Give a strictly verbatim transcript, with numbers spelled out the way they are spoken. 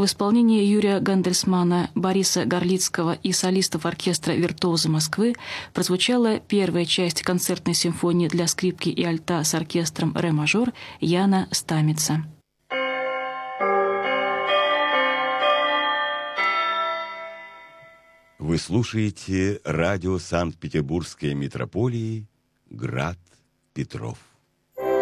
В исполнении Юрия Гандельсмана, Бориса Горлицкого и солистов оркестра «Виртуозы Москвы» прозвучала первая часть концертной симфонии для скрипки и альта с оркестром «Ре-мажор» Яна Стамица. Вы слушаете радио Санкт-Петербургской метрополии «Град Петров».